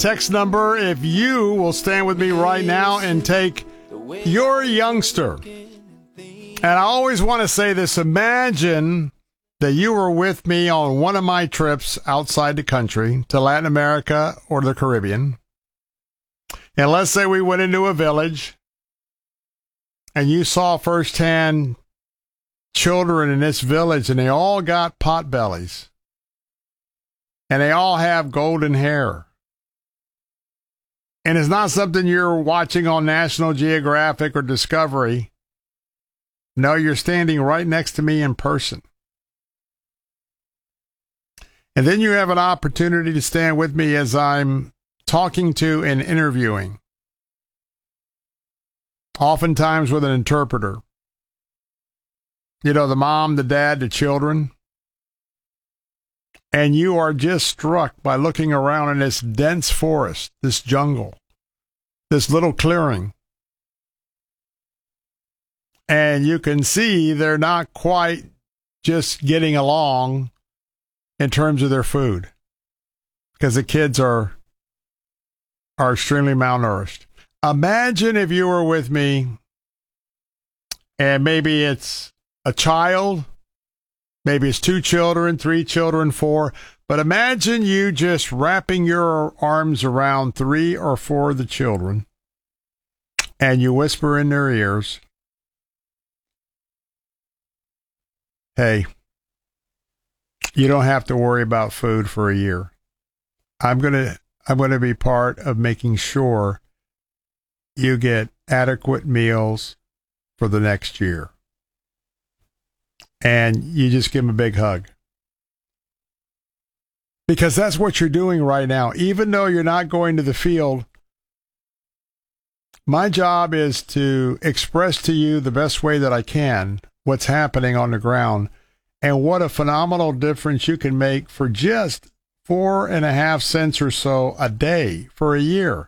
text number if you will stand with me right now and take your youngster. And I always want to say this. Imagine that you were with me on one of my trips outside the country to Latin America or the Caribbean. And let's say we went into a village and you saw firsthand children in this village and they all got pot bellies. And they all have golden hair. And it's not something you're watching on National Geographic or Discovery. No, you're standing right next to me in person. And then you have an opportunity to stand with me as I'm talking to and interviewing. Oftentimes with an interpreter. You know, the mom, the dad, the children. And you are just struck by looking around in this dense forest, this jungle, this little clearing. And you can see they're not quite just getting along in terms of their food, because the kids are extremely malnourished. Imagine if you were with me and maybe it's a child, maybe it's 2 children, 3 children, 4, but imagine you just wrapping your arms around 3 or 4 of the children and you whisper in their ears, hey, you don't have to worry about food for a year. I'm going to be part of making sure you get adequate meals for the next year. And you just give them a big hug. Because that's what you're doing right now. Even though you're not going to the field, my job is to express to you the best way that I can what's happening on the ground and what a phenomenal difference you can make for just 4.5 cents or so a day for a year.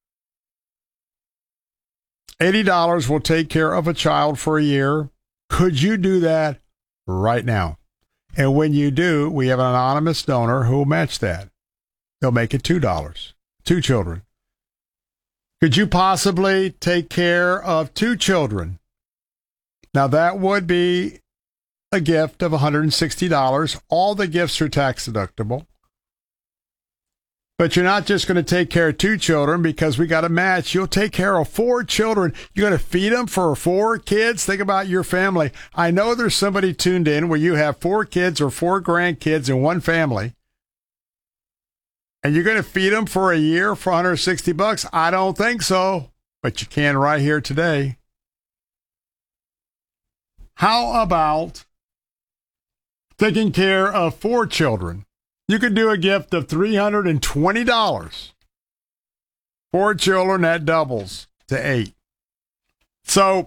$80 will take care of a child for a year. Could you do that right now? And when you do, we have an anonymous donor who will match that. They'll make it $2. 2 children. Could you possibly take care of 2 children? Now that would be a gift of $160. All the gifts are tax deductible. But you're not just going to take care of 2 children because we got a match. You'll take care of 4 children. You're going to feed them for 4 kids. Think about your family. I know there's somebody tuned in where you have 4 kids or 4 grandkids in one family. And you're going to feed them for a year for $160? I don't think so. But you can right here today. How about taking care of 4 children? You could do a gift of $320. 4 children, that doubles to 8. So,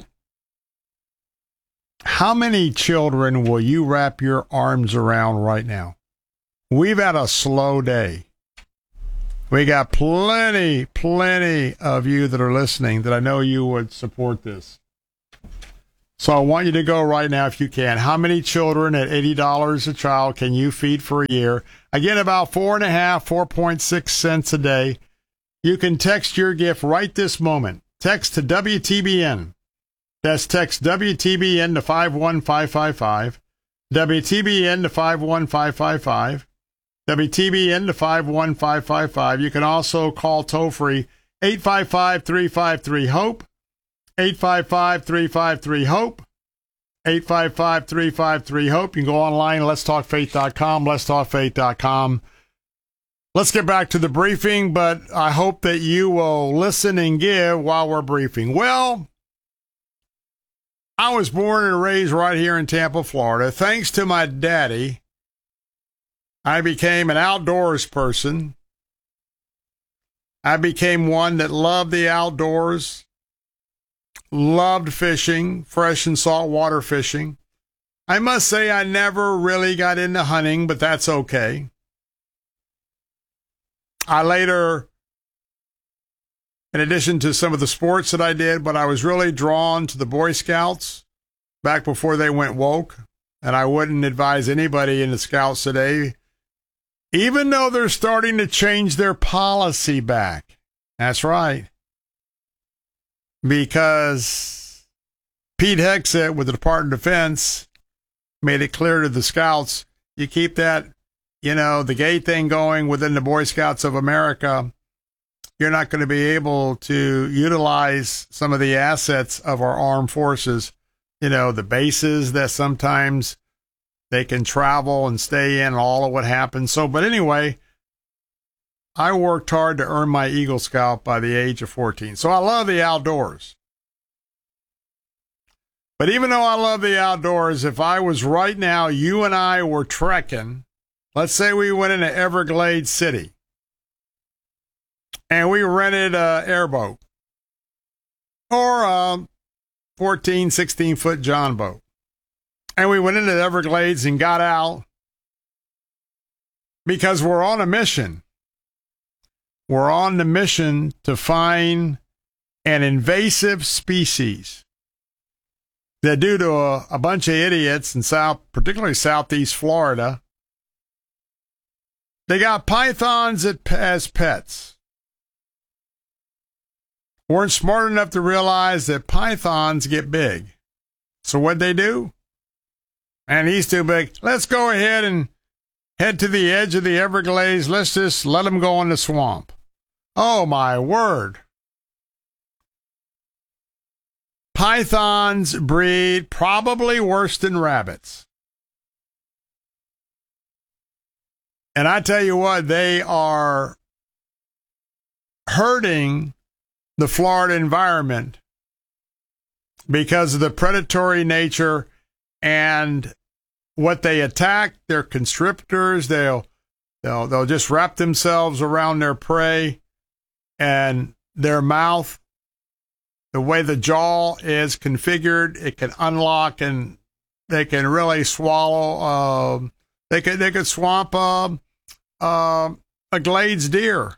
how many children will you wrap your arms around right now? We've had a slow day. We got plenty of you that are listening that I know you would support this. So I want you to go right now if you can. How many children at $80 a child can you feed for a year? Again, about 4.6 cents a day. You can text your gift right this moment. Text to WTBN. That's text WTBN to 51555. WTBN to 51555. WTBN to 51555. You can also call toll-free 855-353-HOPE. 855-353-HOPE. 855-353-HOPE. You can go online, letstalkfaith.com, letstalkfaith.com. Let's get back to the briefing, but I hope that you will listen and give while we're briefing. Well, I was born and raised right here in Tampa, Florida. Thanks to my daddy, I became an outdoors person. I became one that loved the outdoors. Loved fishing, fresh and saltwater fishing. I must say I never really got into hunting, but that's okay. I later, in addition to some of the sports that I did, but I was really drawn to the Boy Scouts back before they went woke. And I wouldn't advise anybody in the Scouts today Even though they're starting to change their policy back. That's right. Because Pete Hegseth with the Department of Defense made it clear to the Scouts, you keep that, the gay thing going within the Boy Scouts of America, you're not going to be able to utilize some of the assets of our armed forces, the bases that sometimes they can travel and stay in, all of what happens. But anyway, I worked hard to earn my Eagle Scout by the age of 14. So I love the outdoors. But even though I love the outdoors, if I was right now, you and I were trekking, let's say we went into Everglades City and we rented an airboat or a 14, 16-foot John boat. And we went into the Everglades and got out because we're on a mission. We're on the mission to find an invasive species that, due to a bunch of idiots in particularly Southeast Florida, they got pythons as pets. Weren't smart enough to realize that pythons get big. So what'd they do? And he's too big. Let's go ahead and head to the edge of the Everglades. Let's just let them go in the swamp. Oh, my word. Pythons breed probably worse than rabbits. And I tell you what, they are hurting the Florida environment because of the predatory nature and what they attack. They're constrictors. They'll just wrap themselves around their prey, and their mouth, the way the jaw is configured, it can unlock and they can really swallow. They could swamp a Glades deer.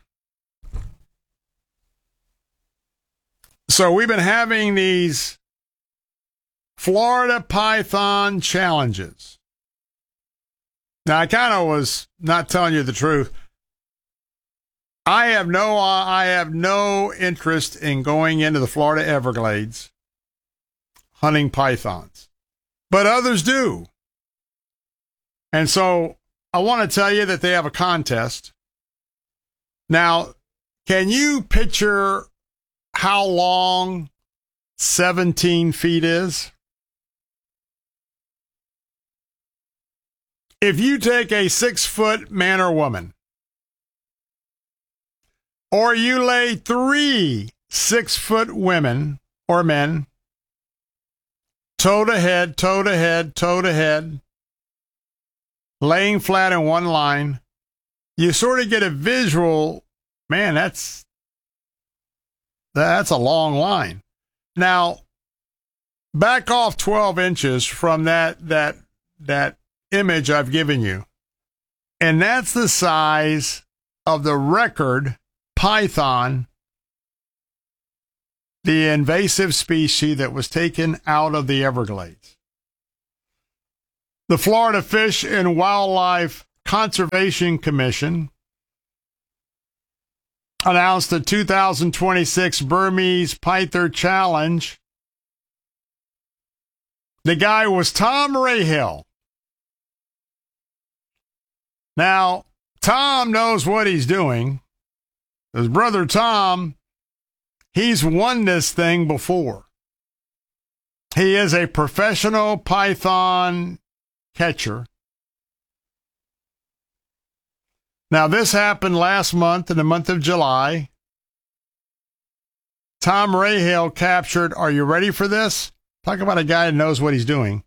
So we've been having these Florida Python challenges. Now, I kind of was not telling you the truth. I have no interest in going into the Florida Everglades hunting pythons, but others do. And so I want to tell you that they have a contest. Now, can you picture how long 17 feet is? If you take a 6-foot man or woman, or you lay 3 6-foot women or men, toe to head, toe to head, toe to head, laying flat in one line, you sort of get a visual, man, that's a long line. Now, back off 12 inches from that image I've given you, and that's the size of the record python, the invasive species that was taken out of the Everglades. The Florida Fish and Wildlife Conservation Commission announced the 2026 Burmese Python Challenge. The guy was Tom Rahill. Now, Tom knows what he's doing. His brother Tom, he's won this thing before. He is a professional python catcher. Now, this happened last month, in the month of July. Tom Rahill captured, are you ready for this? Talk about a guy that knows what he's doing.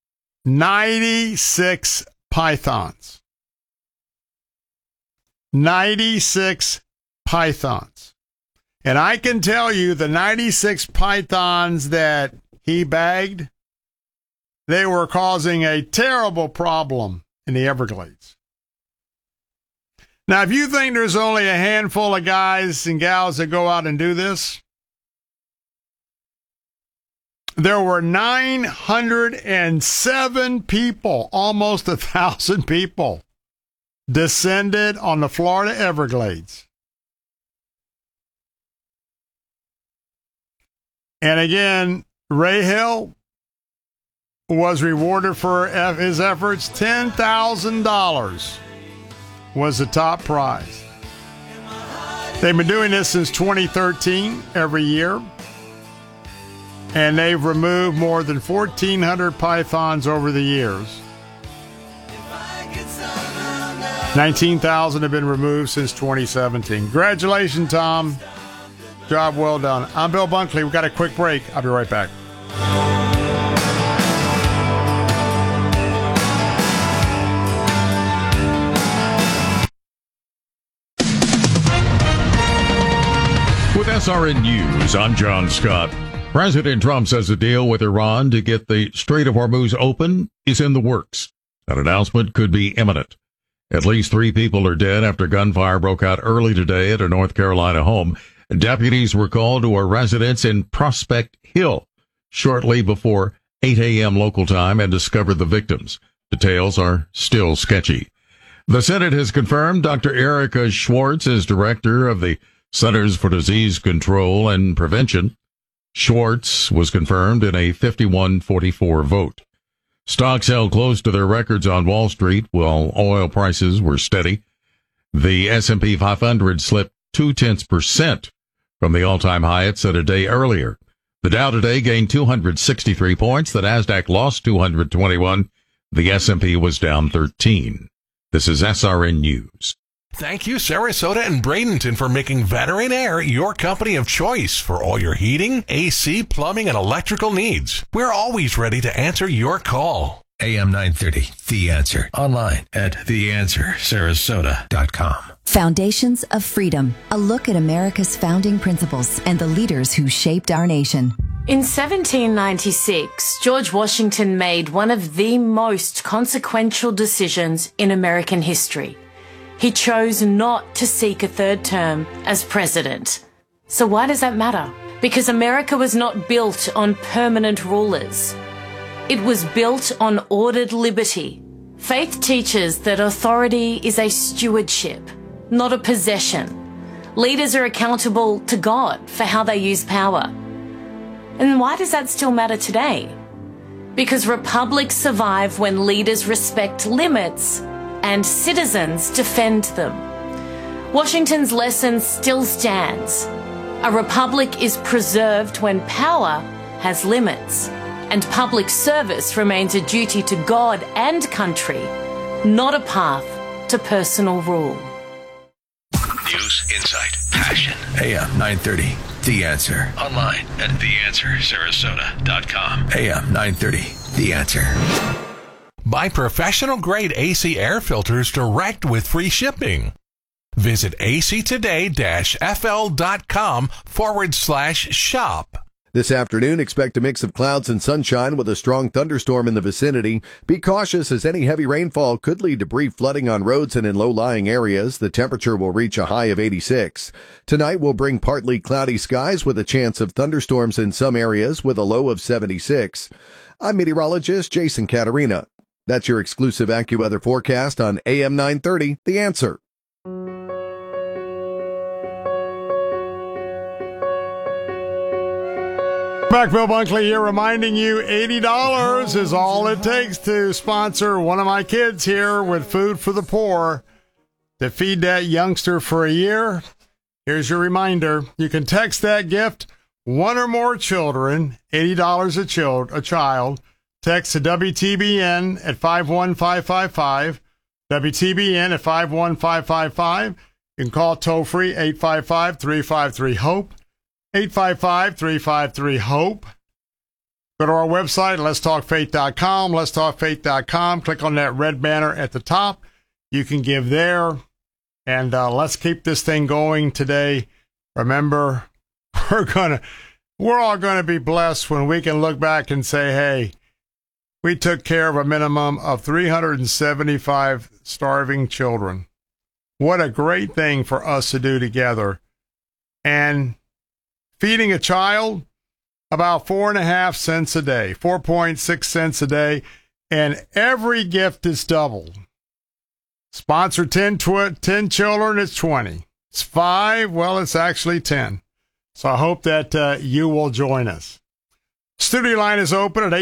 96 pythons. 96 pythons. And I can tell you the 96 pythons that he bagged, they were causing a terrible problem in the Everglades. Now, if you think there's only a handful of guys and gals that go out and do this, there were 907 people, almost 1,000 people, descended on the Florida Everglades. And again, Ray Hill was rewarded for his efforts. $10,000 was the top prize. They've been doing this since 2013 every year. And they've removed more than 1,400 pythons over the years. 19,000 have been removed since 2017. Congratulations, Tom. Job well done. I'm Bill Bunkley. We've got a quick break. I'll be right back. With SRN News, I'm John Scott. President Trump says a deal with Iran to get the Strait of Hormuz open is in the works. An announcement could be imminent. At least 3 people are dead after gunfire broke out early today at a North Carolina home. Deputies were called to a residence in Prospect Hill shortly before 8 a.m. local time and discovered the victims. Details are still sketchy. The Senate has confirmed Dr. Erica Schwartz is director of the Centers for Disease Control and Prevention. Schwartz was confirmed in a 51-44 vote. Stocks held close to their records on Wall Street while oil prices were steady. The S&P 500 slipped 0.2% from the all-time high it set a day earlier. The Dow today gained 263 points. The Nasdaq lost 221. The S&P was down 13. This is SRN News. Thank you, Sarasota and Bradenton, for making Veteran Air your company of choice for all your heating, AC, plumbing, and electrical needs. We're always ready to answer your call. AM 930, The Answer. Online at theanswersarasota.com. Foundations of Freedom, a look at America's founding principles and the leaders who shaped our nation. In 1796, George Washington made one of the most consequential decisions in American history. He chose not to seek a third term as president. So why does that matter? Because America was not built on permanent rulers. It was built on ordered liberty. Faith teaches that authority is a stewardship, not a possession. Leaders are accountable to God for how they use power. And why does that still matter today? Because republics survive when leaders respect limits and citizens defend them. Washington's lesson still stands. A republic is preserved when power has limits, and public service remains a duty to God and country, not a path to personal rule. News, insight, passion. AM 930, The Answer. Online at theanswersarasota.com. AM 930, The Answer. Buy professional-grade AC air filters direct with free shipping. Visit actoday-fl.com/shop. This afternoon, expect a mix of clouds and sunshine with a strong thunderstorm in the vicinity. Be cautious as any heavy rainfall could lead to brief flooding on roads and in low-lying areas. The temperature will reach a high of 86. Tonight will bring partly cloudy skies with a chance of thunderstorms in some areas with a low of 76. I'm meteorologist Jason Caterina. That's your exclusive AccuWeather forecast on AM 930, The Answer. Back, Bill Bunkley here, reminding you $80 is all it takes to sponsor one of my kids here with Food for the Poor. To feed that youngster for a year, here's your reminder. You can text that gift, one or more children, $80 a child. Text to WTBN at 51555, WTBN at 51555. You can call toll-free 855-353-HOPE, 855-353-HOPE. Go to our website, letstalkfaith.com, letstalkfaith.com. Click on that red banner at the top. You can give there. And let's keep this thing going today. Remember, we're all going to be blessed when we can look back and say, hey, we took care of a minimum of 375 starving children. What a great thing for us to do together. And feeding a child, about 4.5 cents a day, 4.6 cents a day, and every gift is doubled. Sponsor 10 children, it's 20. It's 5, well, it's actually 10. So I hope that you will join us. Studio line is open at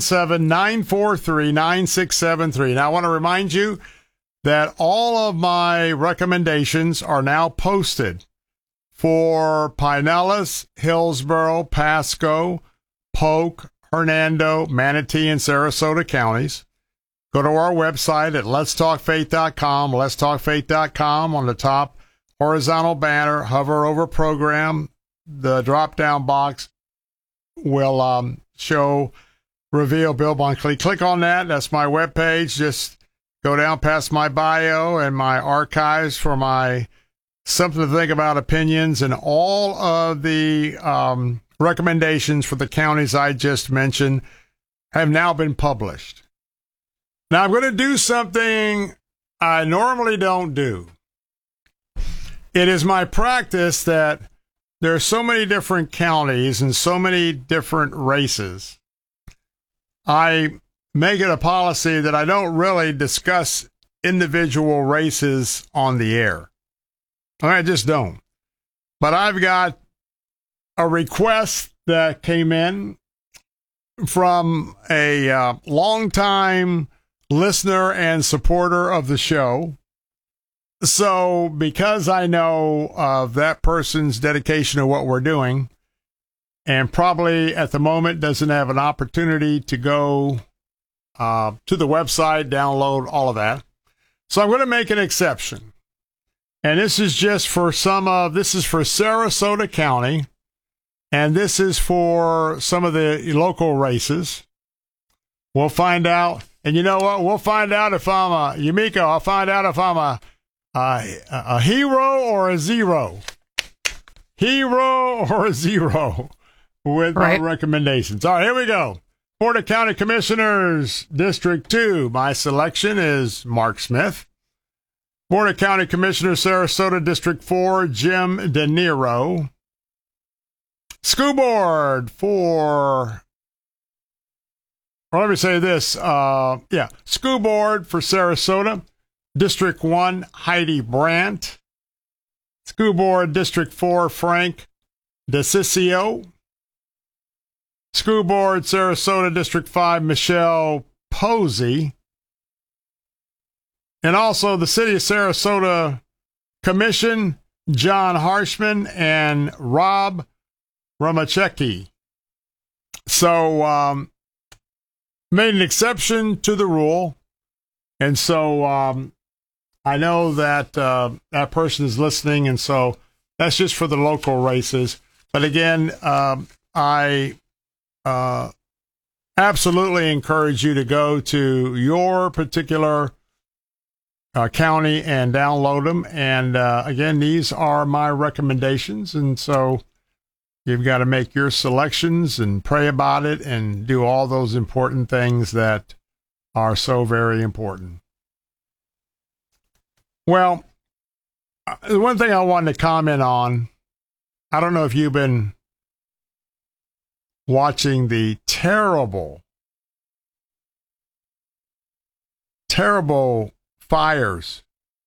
877-943-9673. Now, I want to remind you that all of my recommendations are now posted for Pinellas, Hillsborough, Pasco, Polk, Hernando, Manatee, and Sarasota counties. Go to our website at letstalkfaith.com, letstalkfaith.com. On the top horizontal banner, hover over program. The drop-down box will show Reveal Bill Bunkley. Click on that. That's my webpage. Just go down past my bio and my archives for my Something to Think About opinions, and all of the recommendations for the counties I just mentioned have now been published. Now, I'm going to do something I normally don't do. It is my practice that there are so many different counties and so many different races. I make it a policy that I don't really discuss individual races on the air. I just don't. But I've got a request that came in from a longtime listener and supporter of the show. So because I know of that person's dedication to what we're doing, and probably at the moment doesn't have an opportunity to go to the website, download all of that. So I'm going to make an exception. And this is just for this is for Sarasota County, and this is for some of the local races. We'll find out. And you know what? We'll find out if I'm Yumiko, I'll find out if I'm a hero or a zero. Hero or a zero with my recommendations. All right, here we go. Board of County Commissioners, District 2. My selection is Mark Smith. Board of County Commissioners, Sarasota, District 4, Jim De Niro. School Board for... Well, let me say this. School Board for Sarasota, District 1, Heidi Brandt. School Board, District 4, Frank DeCiccio. School Board, Sarasota, District 5, Michelle Posey. And also the City of Sarasota Commission, John Harshman and Rob Ramachecki. So, made an exception to the rule. And so I know that that person is listening, and so that's just for the local races. But again, I absolutely encourage you to go to your particular county and download them. And again, these are my recommendations, and so you've got to make your selections and pray about it and do all those important things that are so very important. Well, the one thing I wanted to comment on, I don't know if you've been watching the terrible fires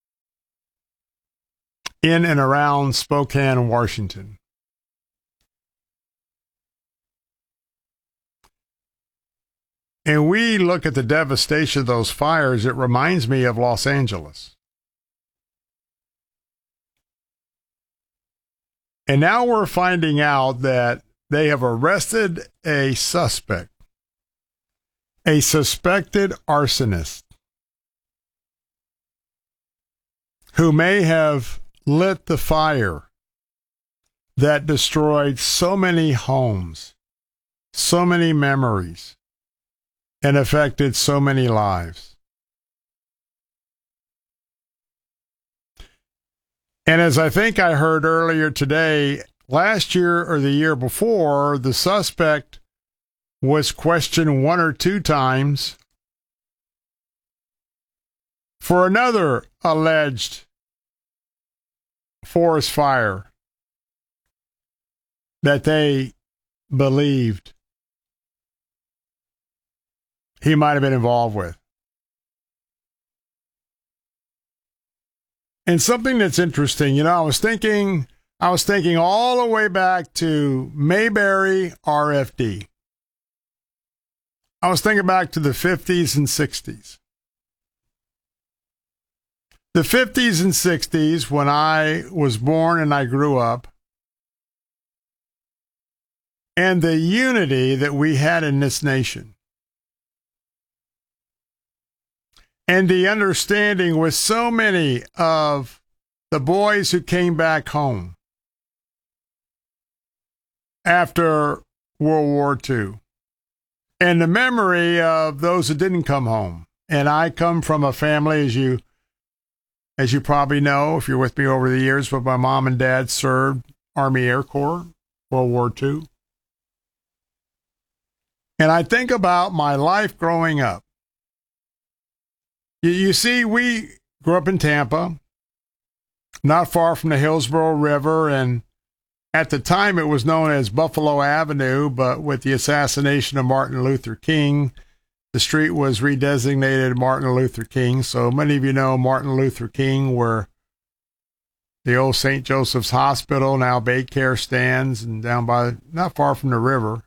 in and around Spokane, Washington. And we look at the devastation of those fires, it reminds me of Los Angeles. And now we're finding out that they have arrested a suspected arsonist who may have lit the fire that destroyed so many homes, so many memories, and affected so many lives. And as I think I heard earlier today, last year or the year before, the suspect was questioned 1 or 2 times for another alleged forest fire that they believed he might have been involved with. And something that's interesting, I was thinking all the way back to Mayberry RFD. I was thinking back to the 50s and 60s. The 50s and 60s, when I was born and I grew up, and the unity that we had in this nation. And the understanding with so many of the boys who came back home after World War II. And the memory of those who didn't come home. And I come from a family, as you probably know, if you're with me over the years, but my mom and dad served Army Air Corps, World War II. And I think about my life growing up. You see, we grew up in Tampa, not far from the Hillsborough River, and at the time it was known as Buffalo Avenue, but with the assassination of Martin Luther King, the street was redesignated Martin Luther King. So many of you know Martin Luther King, where the old St. Joseph's Hospital, now Baycare, stands, and down by, not far from the river.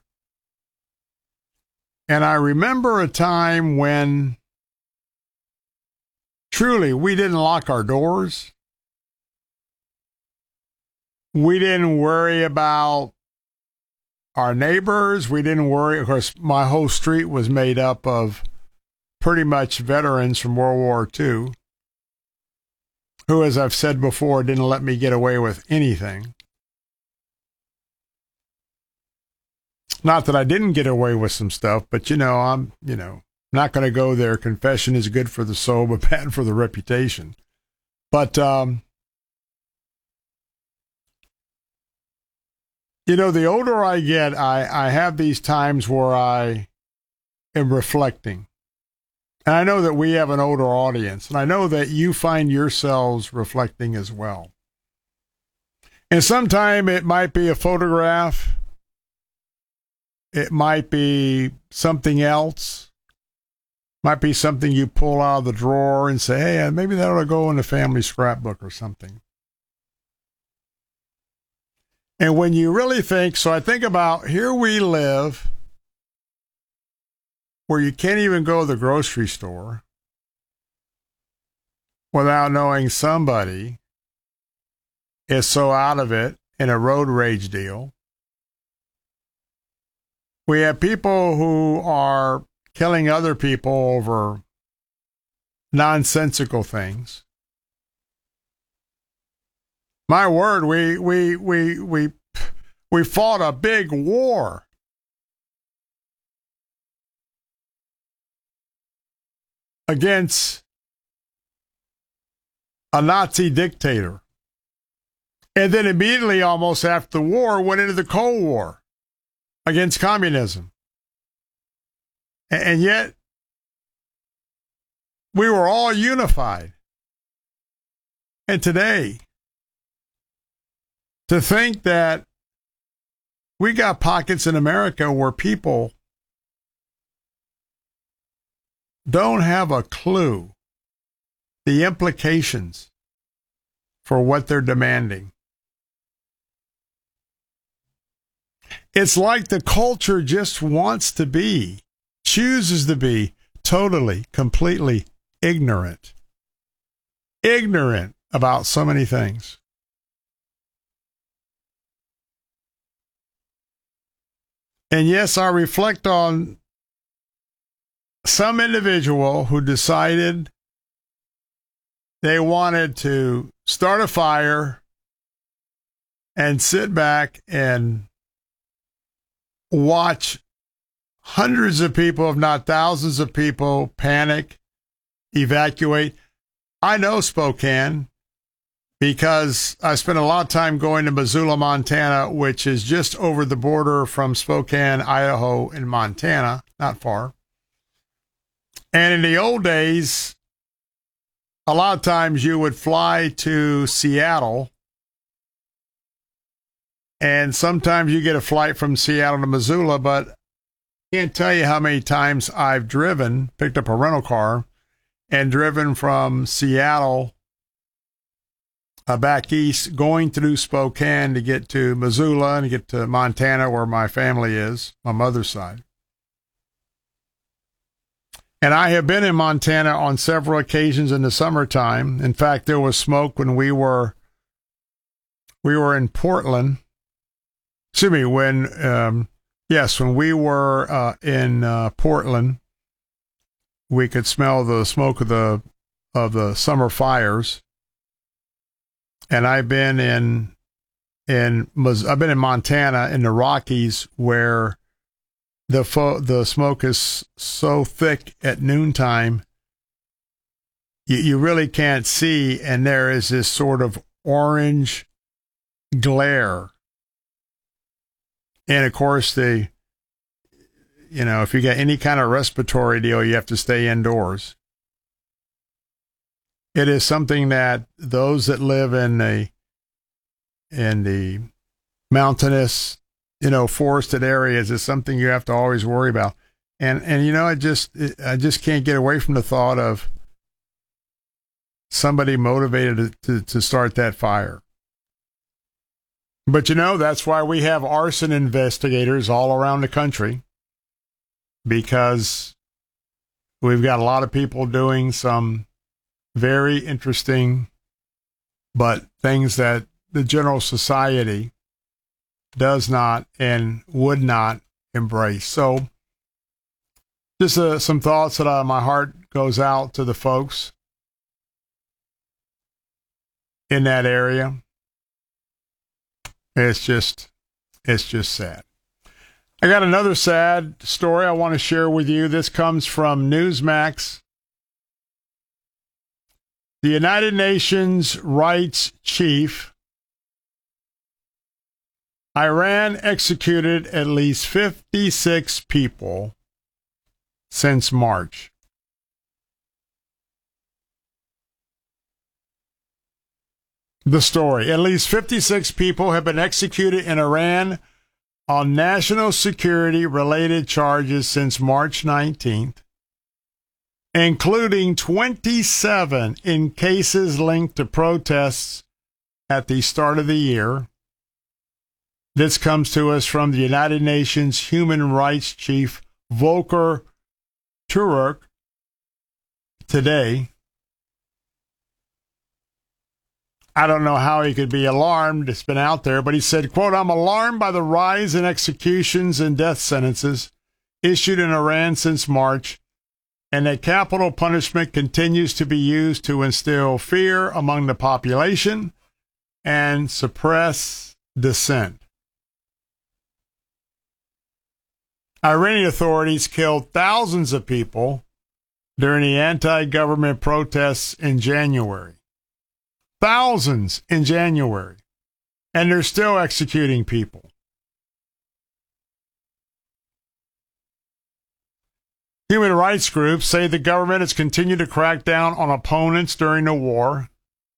And I remember a time when truly we didn't lock our doors. We didn't worry about our neighbors. We didn't worry. Of course, my whole street was made up of pretty much veterans from World War II, who, as I've said before, didn't let me get away with anything. Not that I didn't get away with some stuff, but I'm not going to go there. Confession is good for the soul, but bad for the reputation. But, the older I get, I have these times where I am reflecting. And I know that we have an older audience, and I know that you find yourselves reflecting as well. And sometime it might be a photograph. It might be something else. Might be something you pull out of the drawer and say, hey, maybe that ought to go in the family scrapbook or something. And when you really think, so I think about, here we live where you can't even go to the grocery store without knowing somebody is so out of it in a road rage deal. We have people who are killing other people over nonsensical things. My word, we fought a big war. Against a Nazi dictator. And then immediately, almost after the war, went into the Cold War against communism. And yet, we were all unified. And today, to think that we got pockets in America where people don't have a clue the implications for what they're demanding. It's like the culture just wants to be, chooses to be totally, completely ignorant. Ignorant about so many things. And yes, I reflect on some individual who decided they wanted to start a fire and sit back and watch hundreds of people, if not thousands of people, panic, evacuate. I know Spokane because I spent a lot of time going to Missoula, Montana, which is just over the border from Spokane, Idaho, and Montana, not far. And in the old days, a lot of times you would fly to Seattle, and sometimes you get a flight from Seattle to Missoula, but I can't tell you how many times I've driven, picked up a rental car, and driven from Seattle back east, going through Spokane to get to Missoula and to get to Montana, where my family is, my mother's side. And I have been in Montana on several occasions in the summertime. In fact, there was smoke when we were in Portland. Excuse me, when we were in Portland, we could smell the smoke of the summer fires. And I've been in Montana in the Rockies, where the smoke is so thick at noontime, you really can't see, and there is this sort of orange glare. And of course, if you get any kind of respiratory deal, you have to stay indoors. It is something that those that live in the mountainous, forested areas is something you have to always worry about. And I just can't get away from the thought of somebody motivated to start that fire. But that's why we have arson investigators all around the country, because we've got a lot of people doing some very interesting, but things that the general society does not and would not embrace. So just some thoughts that my heart goes out to the folks in that area. It's just sad. I got another sad story I want to share with you. This comes from Newsmax. The United Nations rights chief, Iran executed at least 56 people since March. The story: at least 56 people have been executed in Iran on national security-related charges since March 19th, including 27 in cases linked to protests at the start of the year. This comes to us from the United Nations Human Rights Chief, Volker Turk, today. I don't know how he could be alarmed. It's been out there, but he said, quote, "I'm alarmed by the rise in executions and death sentences issued in Iran since March, and that capital punishment continues to be used to instill fear among the population and suppress dissent." Iranian authorities killed thousands of people during the anti-government protests in January. Thousands in January. And they're still executing people. Human rights groups say the government has continued to crack down on opponents during the war.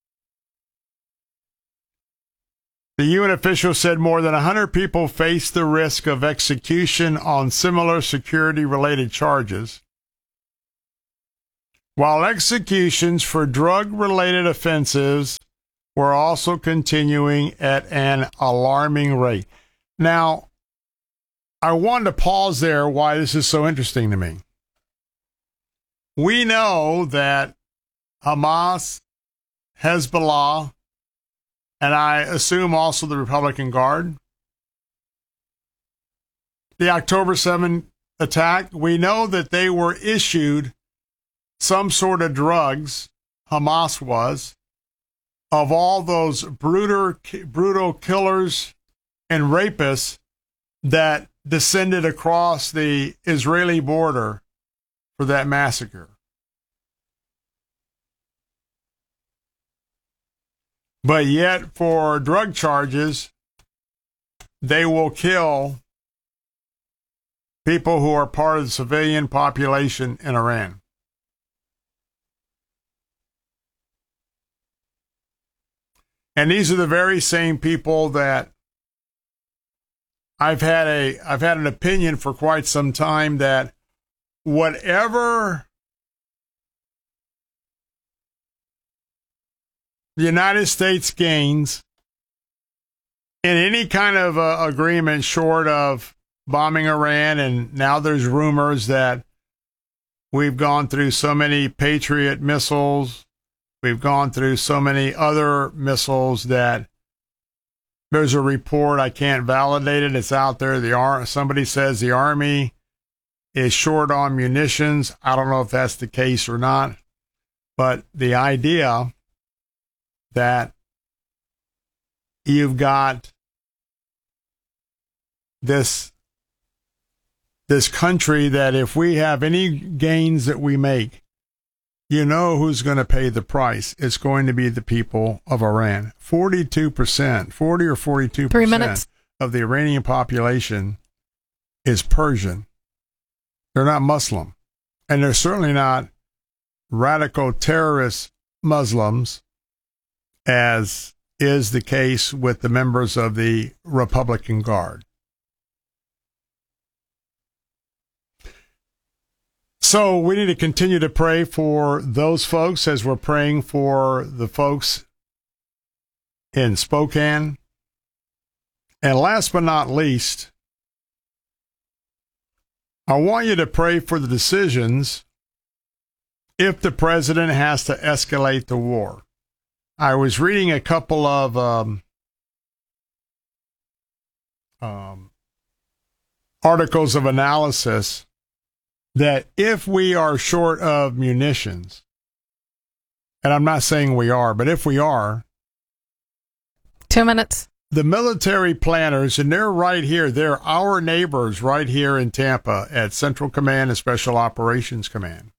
The UN official said more than 100 people face the risk of execution on similar security-related charges, while executions for drug-related offenses were also continuing at an alarming rate. Now, I wanted to pause there why this is so interesting to me. We know that Hamas, Hezbollah, and I assume also the Republican Guard, the October 7 attack, we know that they were issued some sort of drugs, Hamas was, of all those brutal killers and rapists that descended across the Israeli border for that massacre. But yet, for drug charges, they will kill people who are part of the civilian population in Iran. And these are the very same people that I've had an opinion for quite some time that whatever the United States gains in any kind of agreement short of bombing Iran, and now there's rumors that we've gone through so many Patriot missiles, we've gone through so many other missiles that there's a report, I can't validate it, it's out there. Somebody says the Army is short on munitions. I don't know if that's the case or not, but the idea that you've got this country that if we have any gains that we make, you know who's going to pay the price. It's going to be the people of Iran. 42%, 40 or 42% of the Iranian population is Persian. They're not Muslim. And they're certainly not radical terrorist Muslims, as is the case with the members of the Republican Guard. So we need to continue to pray for those folks as we're praying for the folks in Spokane. And last but not least, I want you to pray for the decisions if the president has to escalate the war. I was reading a couple of articles of analysis that if we are short of munitions, and I'm not saying we are, but if we are, 2 minutes. The military planners, and they're right here, they're our neighbors right here in Tampa at Central Command and Special Operations Command.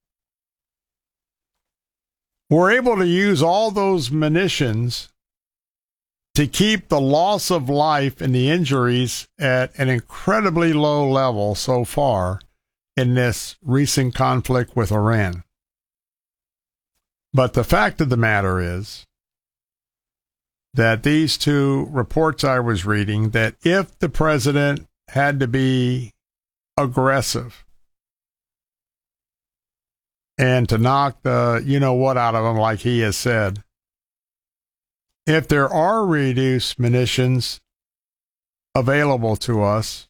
We're able to use all those munitions to keep the loss of life and the injuries at an incredibly low level so far in this recent conflict with Iran. But the fact of the matter is that these two reports I was reading, that if the president had to be aggressive and to knock the you-know-what out of them, like he has said, if there are reduced munitions available to us,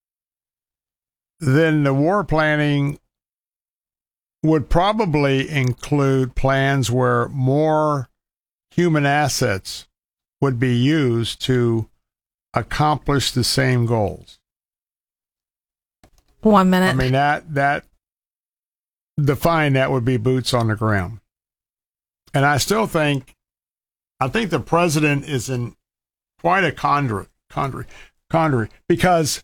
then the war planning would probably include plans where more human assets would be used to accomplish the same goals. 1 minute. I mean, that define that would be boots on the ground. And I still think the president is in quite a quandary because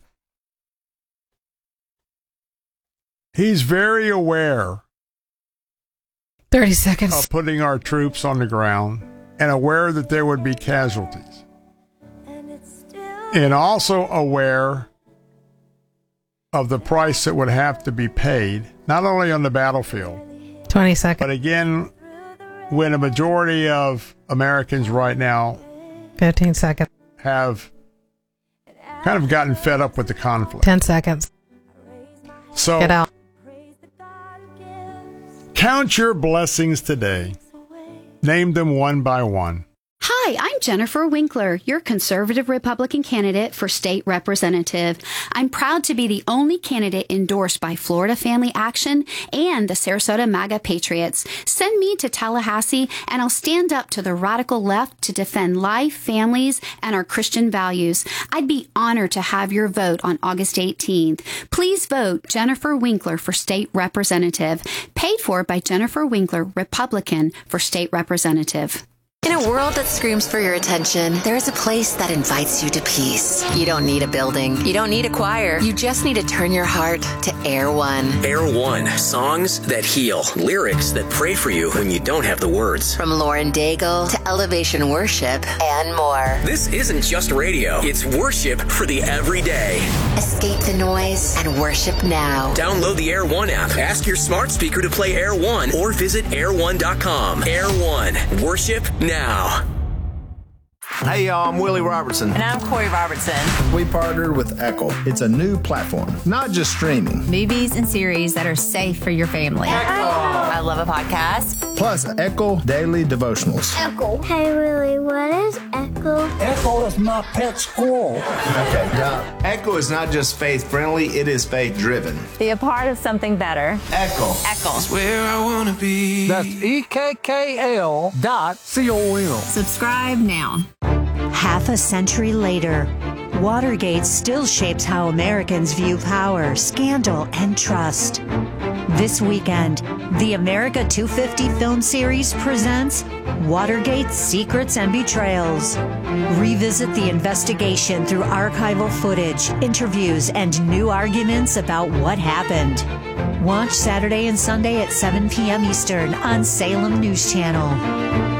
he's very aware 30 seconds of putting our troops on the ground and aware that there would be casualties. And also aware of the price that would have to be paid, not only on the battlefield, 20 seconds. but again, when a majority of Americans right now 15 seconds have kind of gotten fed up with the conflict. 10 seconds. So Get out. Count your blessings today. Name them one by one. Hi, I'm Jennifer Winkler, your conservative Republican candidate for state representative. I'm proud to be the only candidate endorsed by Florida Family Action and the Sarasota MAGA Patriots. Send me to Tallahassee and I'll stand up to the radical left to defend life, families, and our Christian values. I'd be honored to have your vote on August 18th. Please vote Jennifer Winkler for state representative. Paid for by Jennifer Winkler, Republican, for state representative. In a world that screams for your attention, there is a place that invites you to peace. You don't need a building. You don't need a choir. You just need to turn your heart to Air One. Air One. Songs that heal. Lyrics that pray for you when you don't have the words. From Lauren Daigle to Elevation Worship and more. This isn't just radio. It's worship for the everyday. Escape the noise and worship now. Download the Air One app. Ask your smart speaker to play Air One or visit air1.com. Air One. Worship now. Hey y'all, I'm Willie Robertson. And I'm Corey Robertson. We partnered with Echo. It's a new platform, not just streaming. Movies and series that are safe for your family. Echo. I I love a podcast. Plus, Echo Daily Devotionals. Echo. Hey, Willie, what is Echo? Echo is my pet squirrel. Okay, now, Echo is not just faith-friendly, it is faith-driven. Be a part of something better. Echo. Echo. That's where I want to be. That's EKKL.com. Subscribe now. Half a century later, Watergate still shapes how Americans view power, scandal, and trust. This weekend, the America 250 film series presents Watergate Secrets and Betrayals. Revisit the investigation through archival footage, interviews, and new arguments about what happened. Watch Saturday and Sunday at 7 p.m. Eastern on Salem News Channel.